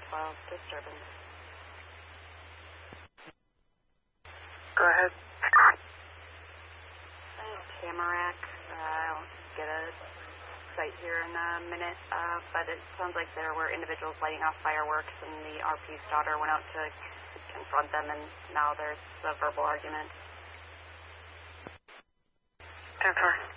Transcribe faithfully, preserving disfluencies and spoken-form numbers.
high-profile disturbance. Go ahead. Tamarack. Uh, I'll get a site here in a minute, uh, but it sounds like there were individuals lighting off fireworks, and the R P's daughter went out to confront them, and now there's a verbal argument. ten four.